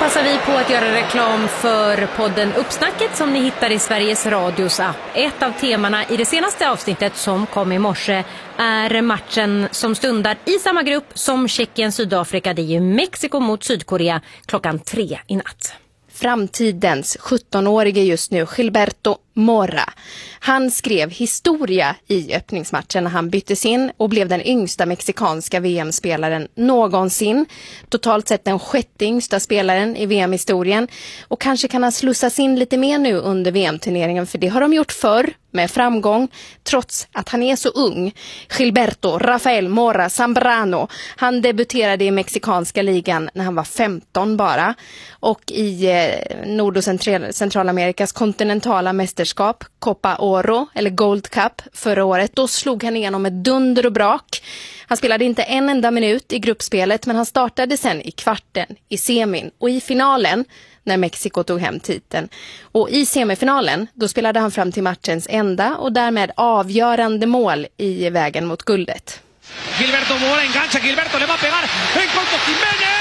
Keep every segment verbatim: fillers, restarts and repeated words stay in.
passar vi på att göra reklam för podden Uppsnacket som ni hittar i Sveriges Radios app. Ett av temana i det senaste avsnittet som kom i morse är matchen som stundar i samma grupp som Tjeckien-Sydafrika. Det är ju Mexiko mot Sydkorea klockan tre i natt. Framtidens sjuttonårige just nu, Gilberto Mora. Han skrev historia i öppningsmatchen när han byttes in och blev den yngsta mexikanska V M-spelaren någonsin. Totalt sett den sjätte yngsta spelaren i V M-historien. Och kanske kan han slussas in lite mer nu under V M-turneringen, för det har de gjort förr med framgång, trots att han är så ung. Gilberto Rafael Mora Zambrano, han debuterade i mexikanska ligan när han var femton bara. Och i eh, Nord- och Central- Centralamerikas kontinentala mästerskap, Copa Oro eller Gold Cup förra året, då slog han igenom ett dunder och brak. Han spelade inte en enda minut i gruppspelet, men han startade sen i kvarten, i semin och i finalen när Mexiko tog hem titeln. Och i semifinalen, då spelade han fram till matchens enda och därmed avgörande mål i vägen mot guldet. Gilberto Mora engancha, Gilberto le va a pegar, en corto Jiménez!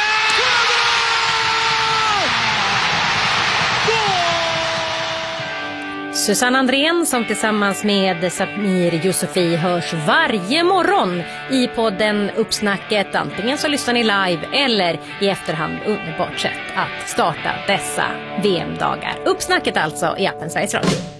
Susanne Andrén som tillsammans med Samir Yusufi hörs varje morgon i podden Uppsnacket. Antingen så lyssnar ni live eller i efterhand. Underbart sätt att starta dessa V M-dagar. Uppsnacket alltså i appen Sveriges Radio.